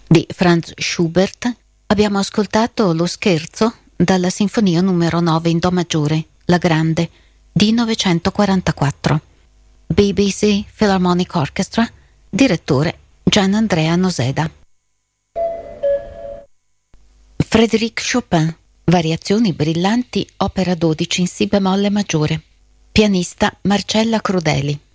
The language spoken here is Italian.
Di Franz Schubert abbiamo ascoltato lo scherzo dalla Sinfonia numero 9 in Do maggiore, La Grande, di 944. BBC Philharmonic Orchestra, direttore Gian Andrea Noseda. Frédéric Chopin, Variazioni brillanti, opera 12 in Si bemolle maggiore. Pianista Marcella Crudeli.